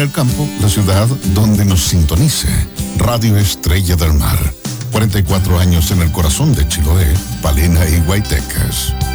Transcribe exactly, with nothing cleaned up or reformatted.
el campo, la ciudad, donde nos sintonice. Radio Estrella del Mar. cuarenta y cuatro años en el corazón de Chiloé, Palena y Guaytecas.